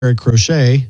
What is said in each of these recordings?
Garrett Crochet,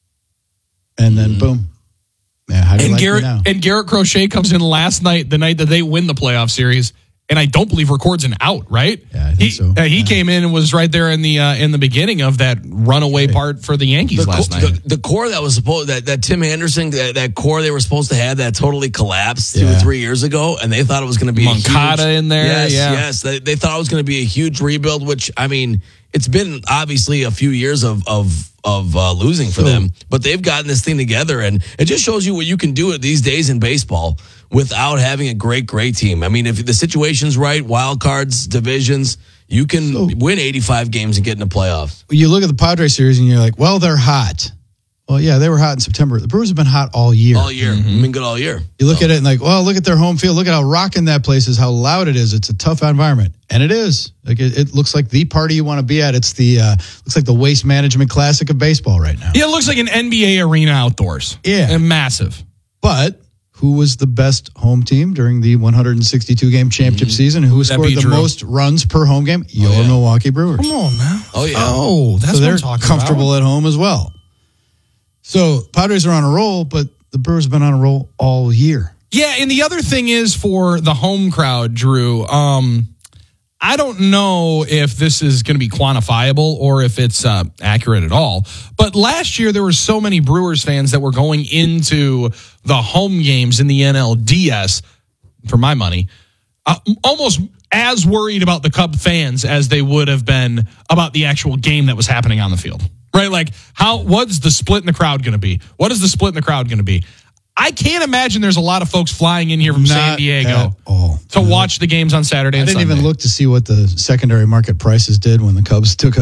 and then boom. Yeah, how do you like me now? And Garrett Crochet comes in last night, the night that they win the playoff series, and I don't believe records an out, right? Yeah, I think so. He came in and was right there in the beginning of that runaway part for the Yankees last night. The core that was supposed that Tim Anderson that core they were supposed to have that totally collapsed 2 or 3 years ago, and they thought it was going to be Moncada in there. Yes. They thought it was going to be a huge rebuild, which I mean, it's been obviously a few years of losing for them, but they've gotten this thing together, and it just shows you what you can do these days in baseball without having a great team. I mean, if the situation's right, wild cards, divisions, you can win 85 games and get in the playoffs. You look at the Padres series and you're like, well, they're hot. Well, yeah, they were hot in September. The Brewers have been hot all year. All year. Mm-hmm. Been good all year. You look at it and like, well, look at their home field. Look at how rocking that place is, how loud it is. It's a tough environment. And it is. Like it looks like the party you want to be at. It's the looks like the Waste Management Classic of baseball right now. Yeah, it looks like an NBA arena outdoors. Yeah. And massive. But who was the best home team during the 162-game championship season? Who scored the most runs per home game? Your Milwaukee Brewers. Come on, man. Oh, yeah. Oh, that's so what I'm talking about. They're comfortable at home as well. So Padres are on a roll, but the Brewers have been on a roll all year. Yeah, and the other thing is for the home crowd, Drew, I don't know if this is going to be quantifiable or if it's accurate at all. But last year, there were so many Brewers fans that were going into the home games in the NLDS, for my money, almost as worried about the Cub fans as they would have been about the actual game that was happening on the field. Right? Like, what's the split in the crowd going to be? What is the split in the crowd going to be? I can't imagine there's a lot of folks flying in here from San Diego to watch the games on Saturday and Sunday. I didn't even look to see what the secondary market prices did when the Cubs took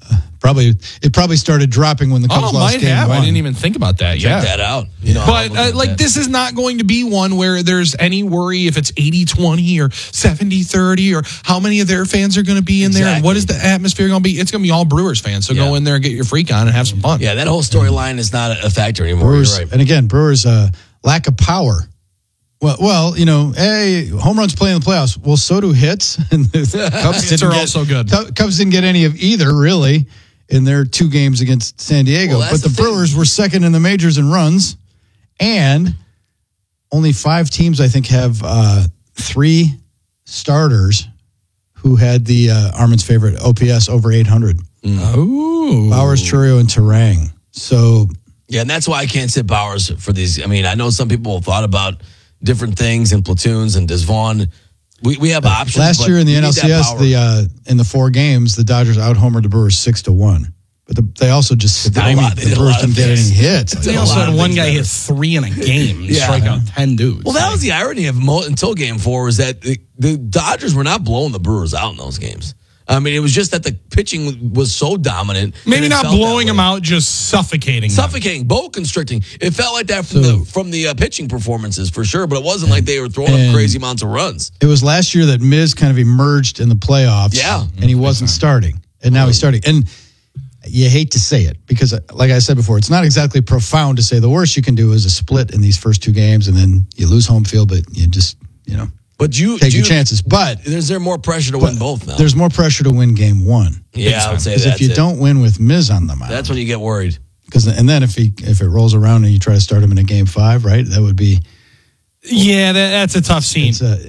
it probably started dropping when the Cubs lost game one. I didn't even think about that. Check that out. You know, but this is not going to be one where there's any worry if it's 80-20 or 70-30 or how many of their fans are going to be in there and what is the atmosphere going to be. It's going to be all Brewers fans. So go in there and get your freak on and have some fun. Yeah, that whole storyline is not a factor anymore. Brewers, You're right. And again, Brewers lack of power. Well, you know, hey, home runs play in the playoffs. Well, so do hits. And the Cubs are also good. Cubs didn't get any of either, really, in their 2 games against San Diego. But the Brewers were second in the majors in runs. And only 5 teams, I think, have 3 starters who had the Armin's favorite OPS over 800. Oh. Bowers, Chourio, and Terang. So... yeah, and that's why I can't sit Bowers for these. I mean, I know some people have thought about different things in platoons and does Vaughn. We have options. Last year in the NLCS, in the 4 games, the Dodgers out-homered the Brewers 6-1. But they also just stymied. The Brewers didn't get any hits. They also had one guy hit 3 in a game. He struck out 10 dudes. Well, that was the irony of until Game 4 was that the Dodgers were not blowing the Brewers out in those games. I mean, it was just that the pitching was so dominant. Maybe not blowing them out, just suffocating them. Bone constricting. It felt like that from the pitching performances for sure, but it wasn't like they were throwing up crazy amounts of runs. It was last year that Miz kind of emerged in the playoffs. Yeah. And he wasn't starting. And now he's starting. And you hate to say it because, like I said before, it's not exactly profound to say the worst you can do is a split in these first 2 games and then you lose home field, but you just, you know. But you take your chances. But is there more pressure to win both now? There's more pressure to win game 1. Yeah, I would say that. Because if you don't win with Miz on the mound, that's when you get worried. And then if it rolls around and you try to start him in a game 5, right? That would be. Yeah, that's a tough scene.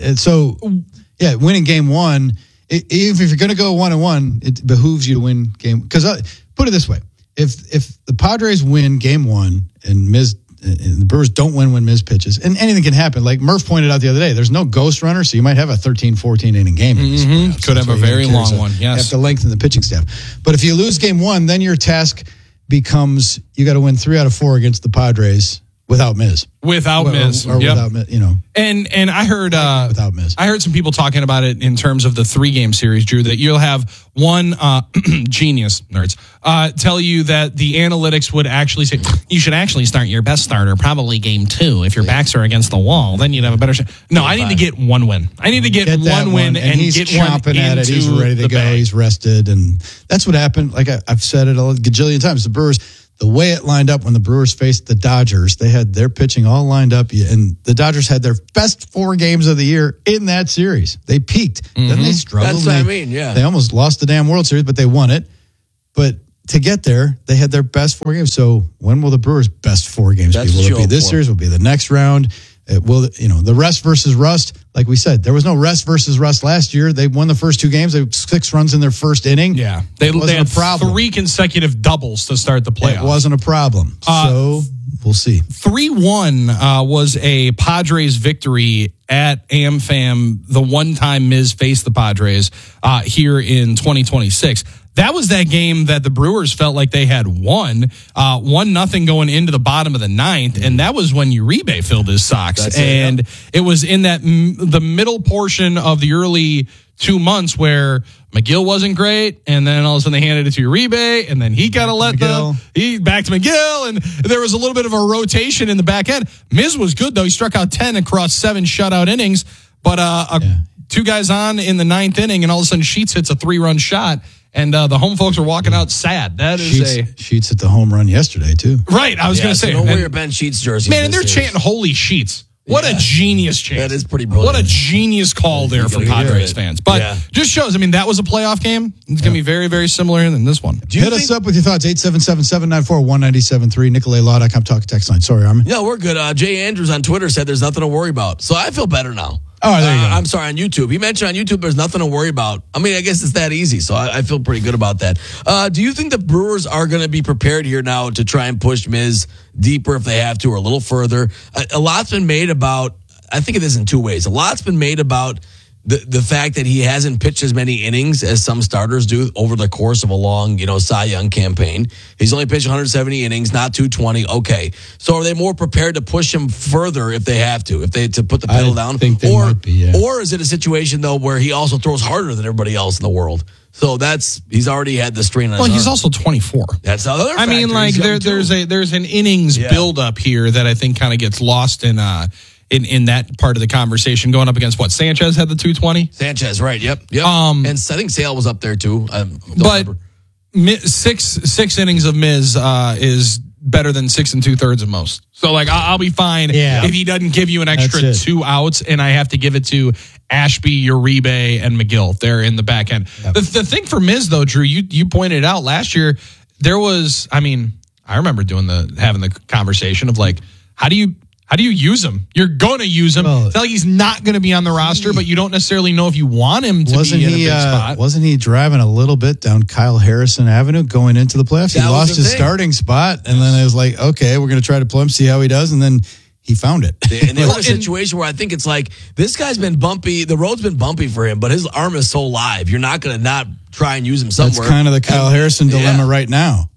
Winning game 1. If you're going to go 1-1, it behooves you to win game. Because put it this way: if the Padres win game 1 and Miz. And the Brewers don't win when Miz pitches. And anything can happen. Like Murph pointed out the other day, there's no ghost runner, so you might have a 13-14 inning game. Could have a very long one, yes. You have to lengthen the pitching staff. But if you lose game 1, then your task becomes you got to win 3 out of 4 against the Padres without Miz. Without Miz. Or without Miz, you know. And I heard without Miz. I heard some people talking about it in terms of the 3-game series, Drew, that you'll have one genius nerds tell you that the analytics would actually say you should actually start your best starter probably game 2 if your backs are against the wall, then you'd have a better shot. No, I need to get 1 win. I need to get one win and he's get chomping at it. He's ready to go. Bag. He's rested, and that's what happened. Like I've said it a gajillion times. The Brewers. The way it lined up when the Brewers faced the Dodgers, they had their pitching all lined up, and the Dodgers had their best 4 games of the year in that series. They peaked. Then they struggled. That's what I mean, yeah. They almost lost the damn World Series, but they won it. But to get there, they had their best 4 games. So when will the Brewers' best 4 games That's be? Will it be this for. series? Will it be the next round? It will, the rest versus rust, like we said, there was no rest versus rust last year. They won the first 2 games. They had 6 runs in their first inning. Yeah. They They wasn't had a problem. 3 consecutive doubles to start the playoffs. It wasn't a problem. So we'll see. 3-1 was a Padres victory at AmFam the one time Miz faced the Padres here in 2026. That was that game that the Brewers felt like they had won. 1-0 going into the bottom of the 9th, and that was when Uribe filled his socks. That's and it was in that the middle portion of the early 2 months where McGill wasn't great, and then all of a sudden they handed it to Uribe, and then he got to let back to McGill, and there was a little bit of a rotation in the back end. Miz was good, though. He struck out 10 across 7 shutout innings, but 2 guys on in the 9th inning, and all of a sudden Sheets hits a 3-run shot, and the home folks are walking out sad. That is Sheets hit the home run yesterday, too. Right, I was going to say. So don't wear your Ben Sheets jersey. Man, and they're chanting holy Sheets. What a genius chant. That is pretty brilliant. What a genius call there for Padres fans. But just shows, that was a playoff game. It's going to be very, very similar than this one. Hit us up with your thoughts, 877-794-1973, NicoletLaw.com, talk text line. Sorry, Armin. Yeah, we're good. Jay Andrews on Twitter said there's nothing to worry about. So I feel better now. Oh, there you go. I'm sorry, on YouTube. He mentioned on YouTube there's nothing to worry about. I guess it's that easy, so I feel pretty good about that. Do you think the Brewers are going to be prepared here now to try and push Miz deeper if they have to, or a little further? A lot's been made about, I think of this in 2 ways. A lot's been made about the fact that he hasn't pitched as many innings as some starters do over the course of a long, Cy Young campaign. He's only pitched 170 innings, not 220. Okay. So are they more prepared to push him further if they have to put the pedal down? I think they might be, yeah. Or is it a situation, though, where he also throws harder than everybody else in the world? So he's already had the strain on his he's arm. also 24. That's the other factor. There's an innings buildup here that I think kind of gets lost in that part of the conversation, going up against Sanchez had the 220. Sanchez, right? Yep. And I think Sale was up there too. But six innings of Miz is better than 6 2/3 of most. So I'll be fine if he doesn't give you an extra 2 outs, and I have to give it to Ashby, Uribe, and McGill. They're in the back end. Yep. The thing for Miz though, Drew, you pointed it out last year. There was, I remember having the conversation of how do you use him? You're going to use him. It's not like he's not going to be on the roster, but you don't necessarily know if you want him to be in a big spot. Wasn't he driving a little bit down Kyle Harrison Avenue going into the playoffs? He lost his starting spot, and then it was like, okay, we're going to try to play him, see how he does, and then he found it. And they were in a situation where I think it's like, this guy's been bumpy. The road's been bumpy for him, but his arm is so live. You're not going to not try and use him somewhere. That's kind of the Kyle Harrison dilemma right now.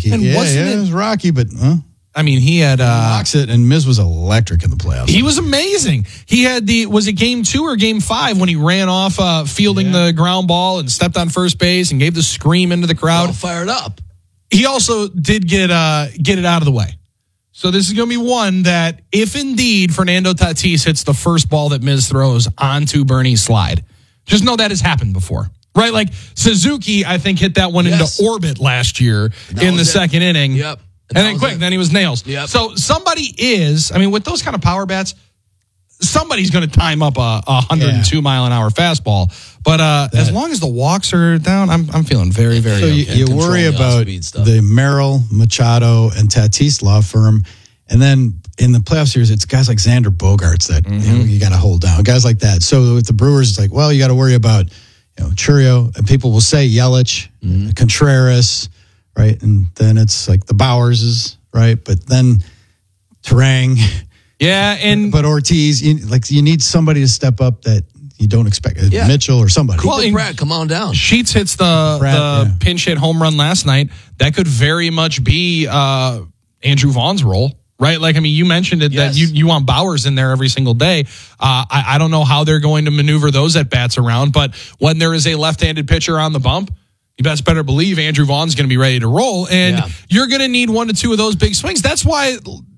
It was rocky, but... he had knocks it, and Miz was electric in the playoffs. He was amazing. He had was it game 2 or game 5 when he ran off fielding the ground ball and stepped on first base and gave the scream into the crowd. All fired up. He also did get it out of the way. So this is going to be one that if indeed Fernando Tatis hits the first ball that Miz throws onto Bernie's slide, just know that has happened before. Right? Suzuki, I think, hit that one into orbit last year in the second inning. Yep. And then then he was nails. Yep. So somebody with those kind of power bats, somebody's going to time up a 102 mile an hour fastball. But as long as the walks are down, I'm feeling very, very so okay. you worry about the Merrill, Machado, and Tatis law firm. And then in the playoff series, it's guys like Xander Bogaerts that you got to hold down. Guys like that. So with the Brewers, it's like, well, you got to worry about Churio. And people will say Yelich, Contreras, right? And then it's like the Bowerses, right? But then Terang. Yeah, but Ortiz, you need somebody to step up that you don't expect. Mitchell or somebody. Well, Brad, come on down. Sheets hits the pinch hit home run last night. That could very much be Andrew Vaughn's role. Right? You mentioned it that you want Bowers in there every single day. I don't know how they're going to maneuver those at-bats around, but when there is a left-handed pitcher on the bump, you best better believe Andrew Vaughn's going to be ready to roll, and you're going to need 1 to 2 of those big swings. That's why,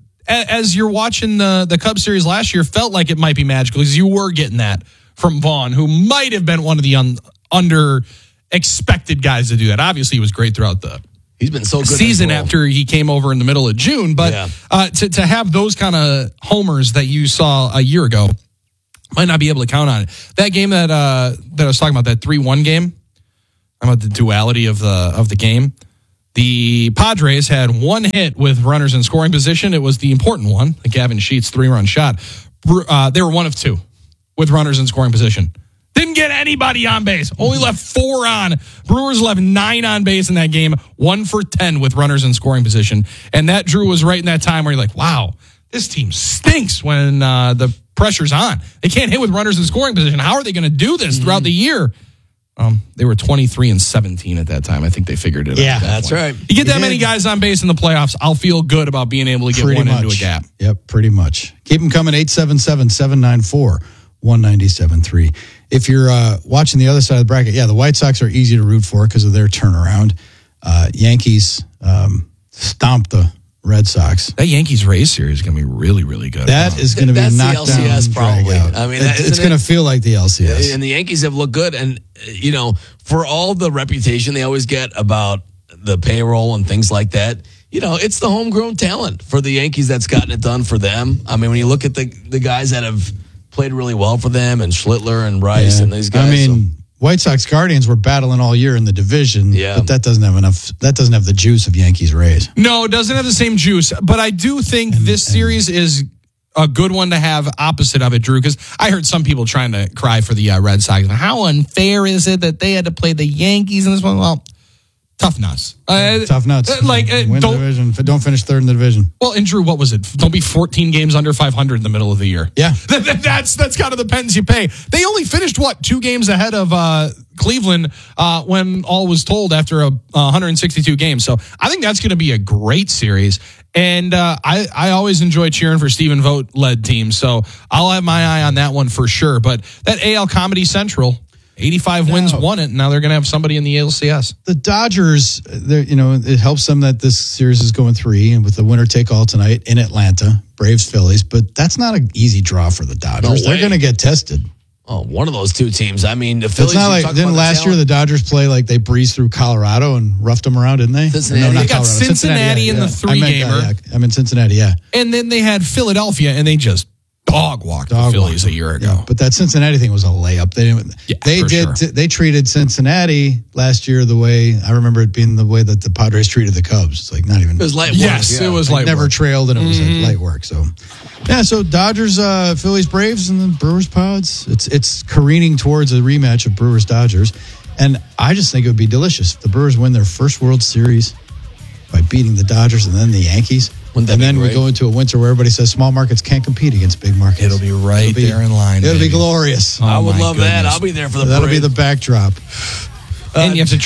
as you're watching the Cubs series last year, felt like it might be magical because you were getting that from Vaughn, who might have been one of the under-expected guys to do that. Obviously, he was great throughout the He's been so good season after he came over in the middle of June, but to have those kind of homers that you saw a year ago, might not be able to count on it. That game that I was talking about, that 3-1 game, I'm about the duality of the game. The Padres had one hit with runners in scoring position. It was the important one, the Gavin Sheets 3-run shot. They were 1 of 2 with runners in scoring position. Didn't get anybody on base. Only left 4 on. Brewers left 9 on base in that game. 1 for 10 with runners in scoring position. And that, Drew, was right in that time where you're like, wow, this team stinks when the pressure's on. They can't hit with runners in scoring position. How are they going to do this throughout the year? They were 23-17 at that time. I think they figured it out. Yeah, That's right. You get that many guys on base in the playoffs, I'll feel good about being able to get Pretty one much. into a gap. Yep, pretty much. Keep them coming, 877-794-1973. If you're watching the other side of the bracket, the White Sox are easy to root for because of their turnaround. Yankees stomped the Red Sox. That Yankees-Rays series is going to be really, really good. That is going to be That's the knocked down. LCS probably. drag out. I mean, it's going to feel like the LCS. And the Yankees have looked good. And, for all the reputation they always get about the payroll and things like that, it's the homegrown talent for the Yankees that's gotten it done for them. I mean, when you look at the guys that have played really well for them and Schlittler and Rice and these guys. I mean, White Sox Guardians were battling all year in the division, but that doesn't have enough. That doesn't have the juice of Yankees Rays. No, it doesn't have the same juice. But I do think this series is a good one to have opposite of it, Drew, because I heard some people trying to cry for the Red Sox. How unfair is it that they had to play the Yankees in this one? Well, tough nuts. Tough nuts. Win the division. Don't finish third in the division. Well, and Drew, what was it? Don't be 14 games under 500 in the middle of the year. Yeah. That's kind of the penance you pay. They only finished, 2 games ahead of Cleveland when all was told after 162 games. So I think that's going to be a great series. And I always enjoy cheering for Stephen Vogt-led teams. So I'll have my eye on that one for sure. But that AL Comedy Central, 85 wins won it. And now they're going to have somebody in the ALCS. The Dodgers, it helps them that this series is going 3 and with the winner take all tonight in Atlanta, Braves, Phillies. But that's not an easy draw for the Dodgers. They're going to get tested. Oh, one of those two teams. I mean, the Phillies. It's not like, didn't last year the Dodgers play like they breezed through Colorado and roughed them around, didn't they? Cincinnati. No, they got Colorado. Cincinnati in the 3-gamer. I mean, Cincinnati, yeah. And then they had Philadelphia, and they just dog-walked the Phillies a year ago. Yeah, but that Cincinnati thing was a layup. They treated Cincinnati last year the way, I remember it being the way that the Padres treated the Cubs. It's like not even. It was light work. Yes, it was light never work. trailed, and it was like light work. So, so Dodgers, Phillies, Braves, and then Brewers, Pods. It's careening towards a rematch of Brewers, Dodgers. And I just think it would be delicious if the Brewers win their first World Series by beating the Dodgers and then the Yankees. And then we go into a winter where everybody says small markets can't compete against big markets. It'll be there in line. It'll be glorious. I would love that. I'll be there for the That'll be the backdrop. And you have to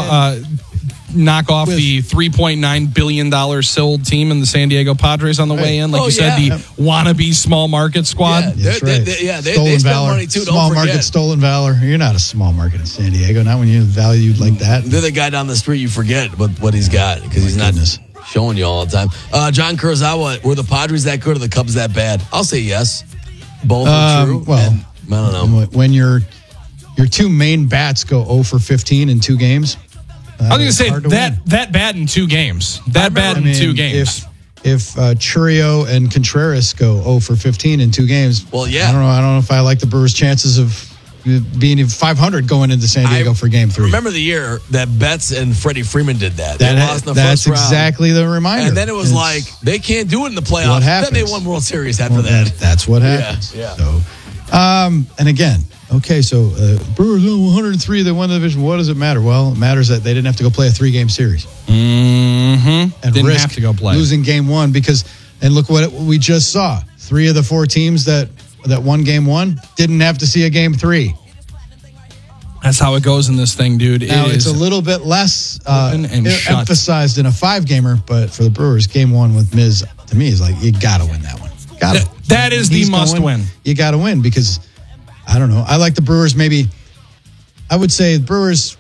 knock off the $3.9 billion sold team in the San Diego Padres on the way in. Like you said, the wannabe small market squad. Yeah, that's right. They spend money too. Small market, stolen valor. You're not a small market in San Diego. Not when you're valued like that. They're the guy down the street. You forget what he's got because he's not showing you all the time. John Kurosawa, were the Padres that good or the Cubs that bad? I'll say yes. Both are true. Well, I don't know. When your 2 main bats go 0 for 15 in 2 games. I was going to say that bad in 2 games. That bad in 2 games. If Churio and Contreras go 0 for 15 in 2 games, well, yeah. I don't know if I like the Brewers' chances of being 500 going into San Diego for Game 3. Remember the year that Betts and Freddie Freeman did that. They lost in the that's first round. Exactly the reminder. And then it was like, they can't do it in the playoffs. What happens? Then they won World Series after that. That's what happens. Yeah. So, and again, okay, so Brewers 103, they won the division. What does it matter? Well, it matters that they didn't have to go play a 3-game series. Mm-hmm. And didn't risk have to go play. losing Game 1 because, and look what we just saw. 3 of the 4 teams that won Game 1 didn't have to see a Game 3. That's how it goes in this thing, dude. Now, it's a little bit less emphasized in a 5-gamer, but for the Brewers, Game 1 with Miz, to me, is like, you got to win that one. That is the must win. You got to win because, I don't know, I like the Brewers maybe, I would say the Brewers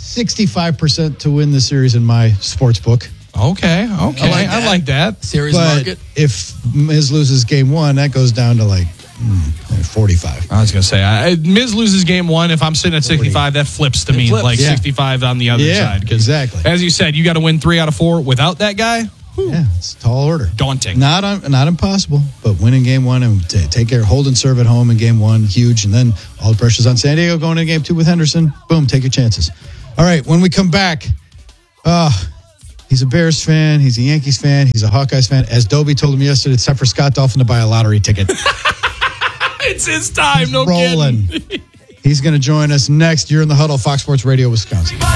65% to win the series in my sports book. Okay. I like that. Series but market. If Miz loses Game 1, that goes down to like 45. I was going to say, Miz loses Game 1. If I'm sitting at 65, that flips to me like 65 on the other side. Exactly. As you said, you got to win 3 out of 4 without that guy. Yeah, it's a tall order. Daunting. Not impossible, but winning Game 1 and take care, hold and serve at home in Game 1, huge. And then all the pressure's on San Diego going into Game 2 with Henderson. Boom, take your chances. All right, when we come back, He's a Bears fan. He's a Yankees fan. He's a Hawkeyes fan. As Dobie told him yesterday, it's time for Scott Dolphin to buy a lottery ticket. It's his time. He's rolling. He's going to join us next. You're in the Huddle, Fox Sports Radio, Wisconsin.